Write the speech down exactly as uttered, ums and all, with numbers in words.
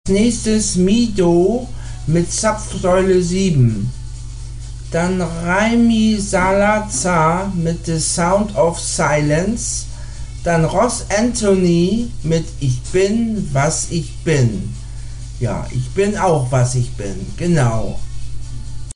Nächstes Mido mit Zapfsäule sieben. Dann Raimi Salazar mit The Sound of Silence. Dann Ross Anthony mit Ich bin, was ich bin. Ja, ich bin auch, was ich bin. Genau.